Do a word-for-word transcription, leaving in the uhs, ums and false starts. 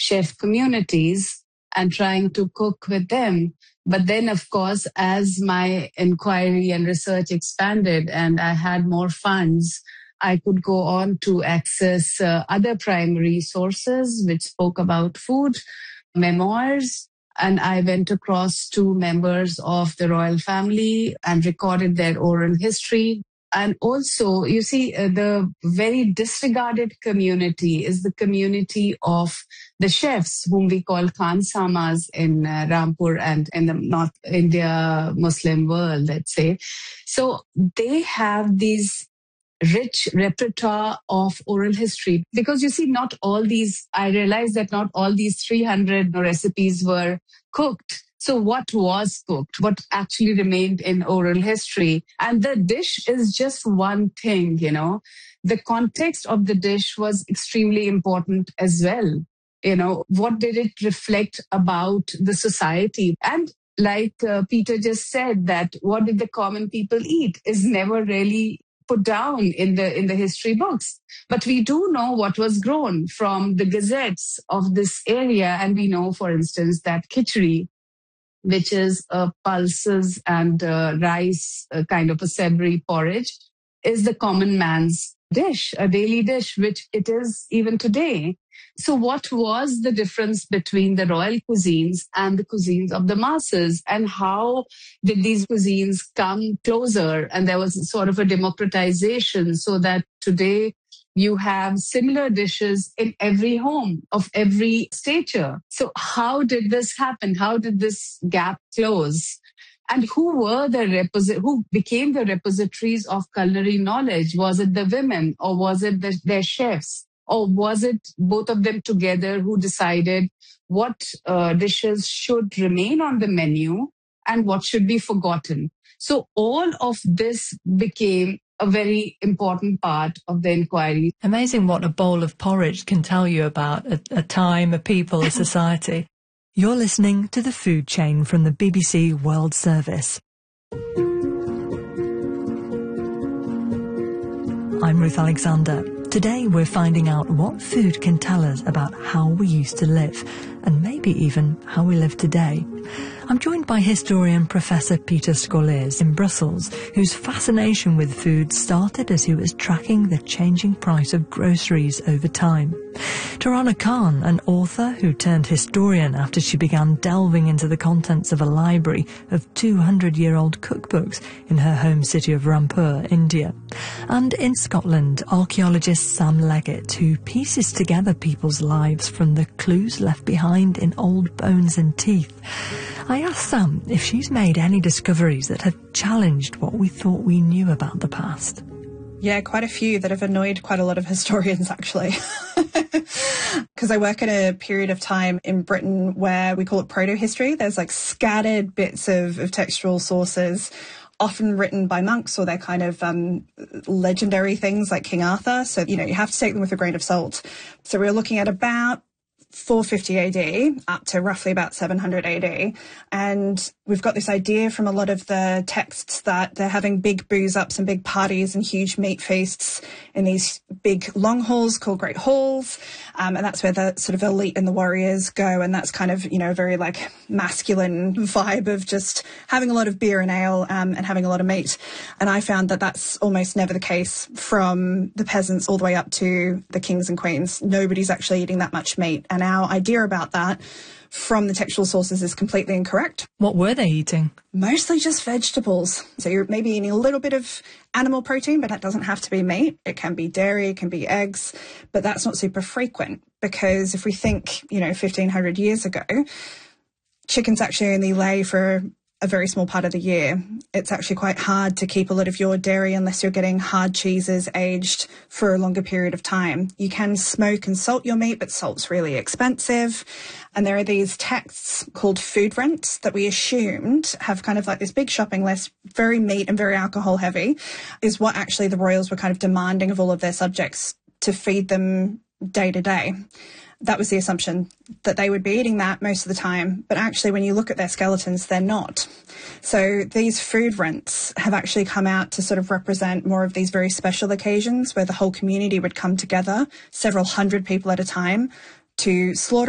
chef communities and trying to cook with them. But then, of course, as my inquiry and research expanded and I had more funds, I could go on to access uh, other primary sources which spoke about food, memoirs, and I went across to members of the royal family and recorded their oral history. And also, you see, uh, the very disregarded community is the community of the chefs, whom we call Khansamas in uh, Rampur and in the North India Muslim world, let's say. So they have these rich repertoire of oral history. Because you see, not all these, I realized that not all these three hundred recipes were cooked. So what was cooked? What actually remained in oral history? And the dish is just one thing, you know. The context of the dish was extremely important as well. You know, what did it reflect about the society? And like uh, Peter just said, that what did the common people eat is never really put down in the in the history books. But we do know what was grown from the gazettes of this area. And we know, for instance, that khichdi, which is uh, pulses and uh, rice, uh, kind of a savory porridge, is the common man's dish, a daily dish, which it is even today. So what was the difference between the royal cuisines and the cuisines of the masses? And how did these cuisines come closer? And there was sort of a democratization so that today you have similar dishes in every home of every stature. So how did this happen? How did this gap close? And who were the reposi- who became the repositories of culinary knowledge? Was it the women, or was it the, their chefs? Or was it both of them together who decided what uh, dishes should remain on the menu and what should be forgotten? So all of this became a very important part of the inquiry. Amazing what a bowl of porridge can tell you about a, a time, a people, a society. You're listening to The Food Chain from the B B C World Service. I'm Ruth Alexander. Today we're finding out what food can tell us about how we used to live, and maybe even how we live today. I'm joined by historian Professor Peter Scholers in Brussels, whose fascination with food started as he was tracking the changing price of groceries over time. Tarana Khan, an author who turned historian after she began delving into the contents of a library of two hundred year old cookbooks in her home city of Rampur, India. And in Scotland, archaeologist Sam Leggett, who pieces together people's lives from the clues left behind in old bones and teeth. I asked Sam if she's made any discoveries that have challenged what we thought we knew about the past. Yeah, quite a few that have annoyed quite a lot of historians, actually. Because I work in a period of time in Britain where we call it proto-history. There's like scattered bits of, of textual sources, often written by monks, or they're kind of um, legendary things like King Arthur. So, you know, you have to take them with a grain of salt. So we're looking at about four fifty A D up to roughly about seven hundred A D. And we've got this idea from a lot of the texts that they're having big booze-ups and big parties and huge meat feasts in these big long halls called Great Halls. Um, and that's where the sort of elite and the warriors go. And that's kind of, you know, a very like masculine vibe of just having a lot of beer and ale um, and having a lot of meat. And I found that that's almost never the case from the peasants all the way up to the kings and queens. Nobody's actually eating that much meat. And our idea about that from the textual sources is completely incorrect. What were they eating? Mostly just vegetables. So you're maybe eating a little bit of animal protein, but that doesn't have to be meat. It can be dairy, it can be eggs, but that's not super frequent because if we think, you know, fifteen hundred years ago, chickens actually only lay for a very small part of the year. It's actually quite hard to keep a lot of your dairy unless you're getting hard cheeses aged for a longer period of time. You can smoke and salt your meat, but salt's really expensive. And there are these texts called food rents that we assumed have kind of like this big shopping list, very meat and very alcohol heavy, is what actually the royals were kind of demanding of all of their subjects to feed them day to day. That was the assumption, that they would be eating that most of the time. But actually, when you look at their skeletons, they're not. So these food rents have actually come out to sort of represent more of these very special occasions where the whole community would come together, several hundred people at a time, to slaughter